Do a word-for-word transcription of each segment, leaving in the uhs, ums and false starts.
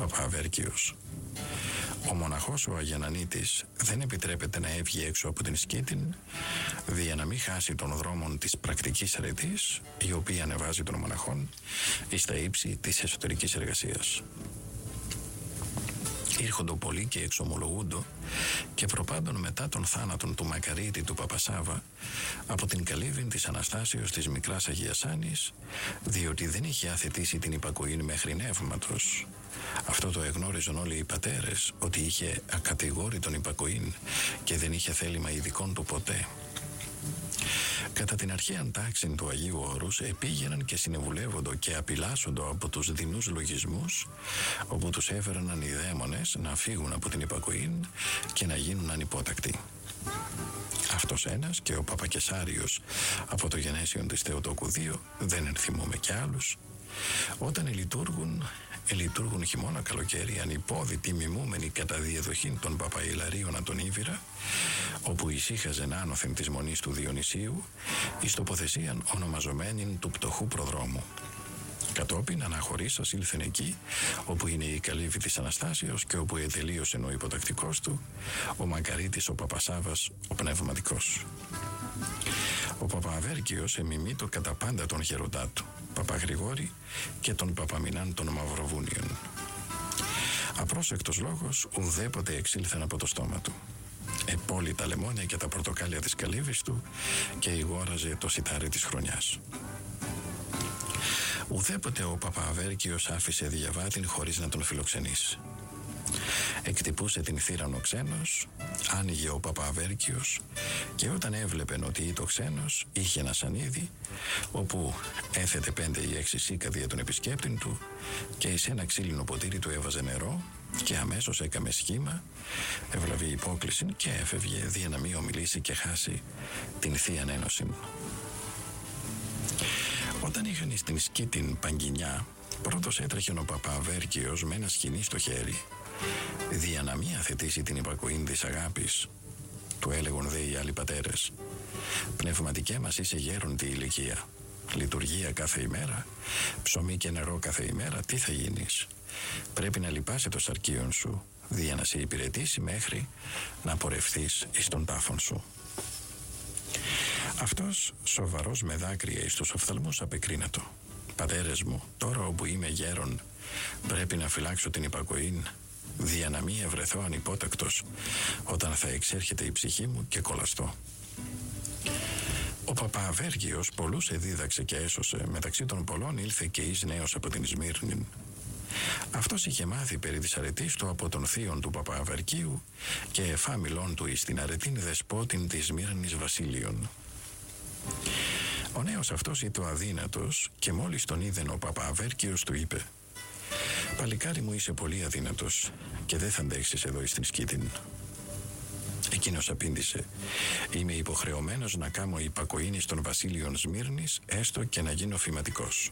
Παπααβέρκιος. Ο μοναχός ο Αγιανανίτης δεν επιτρέπεται να έβγει έξω από την σκήτην, δια να μην χάσει τον δρόμο της πρακτικής αρετής, η οποία ανεβάζει τον μοναχόν εις τα ύψη της εσωτερικής εργασίας. Ήρχοντο πολλοί και εξομολογούντο και προπάντων μετά τον θάνατον του Μακαρίτη του Παπασάβα από την καλύβην της Αναστάσεως της Μικράς Αγίας Άνης, διότι δεν είχε αθετήσει την υπακοήν μέχρι νεύματος. Αυτό το εγνώριζαν όλοι οι πατέρες, ότι είχε ακατηγόρητον υπακοήν και δεν είχε θέλημα ειδικών του ποτέ. Κατά την αρχαίαν τάξην του Αγίου Όρους επήγαιναν και συνεβουλεύοντο και απειλάσσοντο από τους δεινούς λογισμούς, όπου τους έφεραν οι δαίμονες να φύγουν από την υπακοήν και να γίνουν ανυπότακτοι. Αυτός ένας και ο Παπακεσάριος από το γενέσιον της Θεοτόκου δύο, δεν ενθυμούμε κι άλλους, όταν λειτουργούν, λειτουργούν χειμώνα καλοκαίρι ανυπόδητοι μιμούμενοι κατά διεδοχήν των Παπαϊλαρίων από τον Ήβυρα, όπου ησύχαζεν άνωθεν της μονής του Διονυσίου, εις τοποθεσίαν ονομαζομένην του πτωχού προδρόμου. Κατόπιν αναχωρήσας ήλθεν εκεί, όπου είναι η καλύβη της Αναστάσεως και όπου ετελείωσε ο υποτακτικός του, ο Μακαρίτης ο Παπασάβας ο πνευματικός. Ο Παπααβέρκιος εμιμείτο κατά πάντα τον γεροντά του, Παπαγρηγόρη και τον Παπαμινάν των Μαυροβούνιων. Απρόσεκτος λόγος ουδέποτε εξήλθεν από το στόμα του. Επόλει τα λεμόνια και τα πορτοκάλια της καλύβης του και ηγόραζε το σιτάρι της χρονιάς. Ουδέποτε ο Παπααβέρκιος άφησε διαβάτην χωρίς να τον φιλοξενήσει. Εκτυπούσε την θύραν ο ξένος, άνοιγε ο Παπααβέρκιος και όταν έβλεπεν ότι ήταν ξένος είχε ένα σανίδι όπου έθετε πέντε ή έξι σίκα δια τον επισκέπτην του και εις ένα ξύλινο ποτήρι του έβαζε νερό και αμέσως έκαμε σχήμα, ευλαβή υπόκληση και έφευγε δια να μην ομιλήσει και χάσει την Θείαν Ένωση. Όταν είχαν στην σκήτην Παγκινιά, πρώτος έτρεχε ο Παπααβέρκιος με ένα σκοινί στο χέρι, δια να μην αθετήσει την υπακοήν της αγάπης. Του έλεγον δε οι άλλοι πατέρες: πνευματικέ μας είσαι γέροντη ηλικία, λειτουργία κάθε ημέρα, ψωμί και νερό κάθε ημέρα, τι θα γίνεις? Πρέπει να λυπάσαι το σαρκίον σου, δια να σε υπηρετήσει μέχρι να πορευθείς εις τον τάφον σου. Αυτός σοβαρός με δάκρυα εις τους οφθαλμούς απεκρίνατο: πατέρες μου, τώρα όπου είμαι γέρον, πρέπει να φυλάξω την υπακοήν, δια να μην ευρεθώ ανυπότακτος όταν θα εξέρχεται η ψυχή μου και κολλαστώ. Ο Παπααβέρκιος πολλούς εδίδαξε και έσωσε, μεταξύ των πολλών ήλθε και εις νέος από την Σμύρνην. Αυτός είχε μάθει περί της αρετής του από τον θείον του Παπααβερκίου και εφάμιλον του εις την αρετήν δεσπότην της Σμύρνης Βασίλειον. Ο νέος αυτός ήταν αδύνατος και μόλις τον είδεν ο Παπααβέρκιος του είπε: «Παλικάρι μου, είσαι πολύ αδύνατος και δεν θα αντέξεις εδώ εις την σκήτην». Εκείνος απήντησε: «Είμαι υποχρεωμένος να κάνω υπακοήνη στον Βασίλειον Σμύρνης, έστω και να γίνω φηματικός».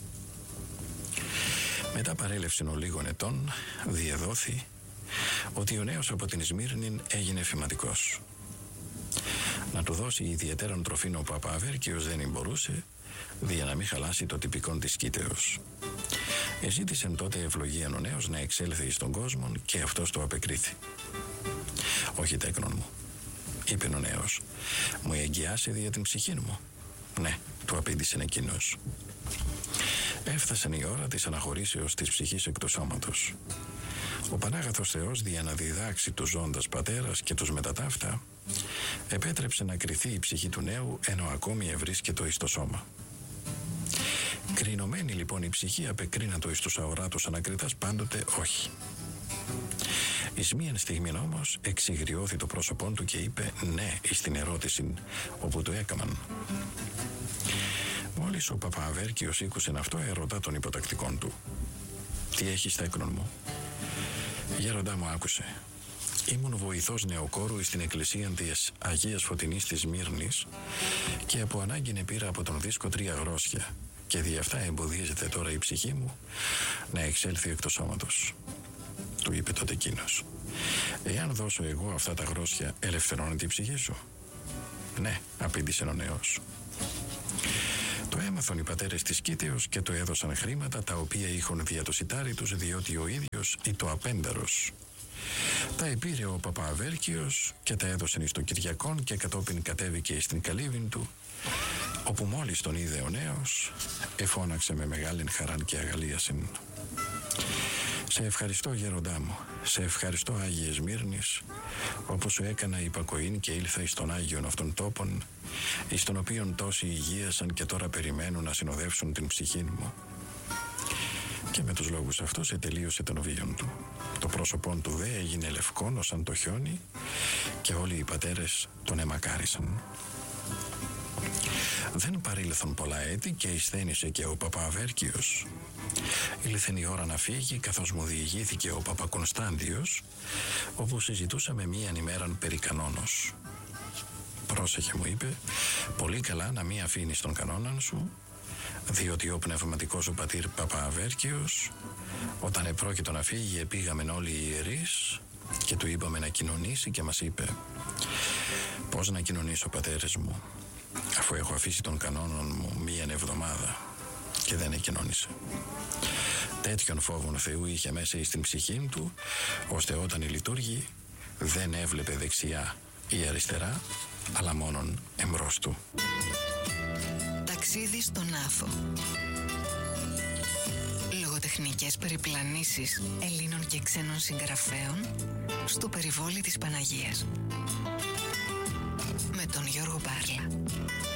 Μετά παρέλευσεν ο λίγων ετών, διεδόθη ότι ο νέος από την Σμύρνην έγινε φηματικός. Να του δώσει ιδιαίτερον τροφήν ο Παπααβέρκιος δεν μπορούσε, δια να μην χαλάσει το τυπικόν της σκήτεως. Εζήτησεν τότε ευλογίαν ο νέος να εξέλθει εις τον κόσμο και αυτός το απεκρίθη. «Όχι, τέκνον μου», είπε ο νέος, «μου εγγυάσαι δια την ψυχήν μου». «Ναι», του απήντησε εκείνος. Έφτασαν η ώρα της αναχωρήσεως της ψυχής εκ του σώματος. Ο Πανάγαθος Θεός, δια να διδάξει τους ζώντας πατέρας και τους μετατάφτα, επέτρεψε να κριθεί η ψυχή του νέου ενώ ακόμη ευρίσκετο εις το σώμα. Κρινωμένη λοιπόν η ψυχή απεκρίνατο εις τους αοράτους ανακριτάς πάντοτε όχι. Εις μίαν στιγμήν όμως εξηγριώθη το πρόσωπόν του και είπε ναι εις την ερώτηση όπου του έκαμαν. Μόλις ο Παπααβέρκιος ήκουσεν αυτό, ερωτά τον υποτακτικόν του: «Τι έχεις, τέκνον μου?» «Γέροντά μου, άκουσε. Ήμουν βοηθός νεοκόρου εις την εκκλησία της Αγίας Φωτεινής της Σμύρνης και από ανάγκη πήρα από τον δίσκο τρία γρόσια και δι' αυτά εμποδίζεται τώρα η ψυχή μου να εξέλθει εκ του σώματος». Του είπε τότε εκείνος: «Εάν δώσω εγώ αυτά τα γρόσια, ελευθερώνει την ψυχή σου?» «Ναι», απήντησε ο νέος. Το έμαθαν οι πατέρες της Κίτεως και το έδωσαν χρήματα τα οποία είχαν δια το σιτάρι τους, διότι ο ίδιος ή το απέντερος. Τα επήρε ο Παπααβέρκιος και τα έδωσαν εις τον Κυριακόν και κατόπιν κατέβηκε στην καλύβην του, όπου μόλις τον είδε ο νέος, εφώναξε με μεγάλην χαράν και αγαλίασιν. «Σε ευχαριστώ γέροντά μου, σε ευχαριστώ Άγιε Σμύρνης, όπως σου έκανα υπακοήν και ήλθα εις τον Άγιον αυτών τόπων, εις τον οποίον τόσοι ηγίασαν και τώρα περιμένουν να συνοδεύσουν την ψυχήν μου». Και με τους λόγους αυτούς ετελείωσε τον βίον του. Το πρόσωπον του δε έγινε λευκόν σαν το χιόνι και όλοι οι πατέρες τον εμακάρισαν. Δεν παρήλθον πολλά έτη και εισθένησε και ο Παπααβέρκιος. Ήλθεν η ώρα να φύγει, καθώς μου διηγήθηκε ο Παπακωνστάντιος, όπου συζητούσαμε μίαν ημέραν περί κανόνος. «Πρόσεχε», μου είπε, «πολύ καλά να μην αφήνεις τον κανόναν σου, διότι ο πνευματικός σου πατήρ Παπααβέρκιος, όταν επρόκειτο να φύγει, επήγαμεν όλοι οι ιερείς και του είπαμε να κοινωνήσει και μας είπε: πώς να κοινωνήσω, πατέρες μου, αφού έχω αφήσει τον κανόναν μου μίαν εβδομάδα?» Και δεν εκοινώνησε. Τέτοιον φόβον Θεού είχε μέσα εις την ψυχή του, ώστε όταν λειτουργεί δεν έβλεπε δεξιά ή αριστερά, αλλά μόνον εμπρός του. Ταξίδι στον Άθο. Λογοτεχνικές περιπλανήσεις Ελλήνων και ξένων συγγραφέων στο περιβόλι της Παναγίας. Με τον Γιώργο Μπάρλα.